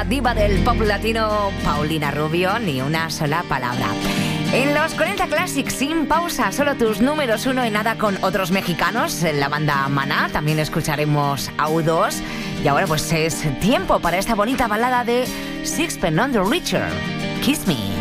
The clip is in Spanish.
diva del pop latino, Paulina Rubio, ni una sola palabra. En los 40 Classics, sin pausa, solo tus números uno y nada con otros mexicanos, en la banda Maná, también escucharemos a U2. Y ahora pues es tiempo para esta bonita balada de Sixpence None the Richer, Kiss Me.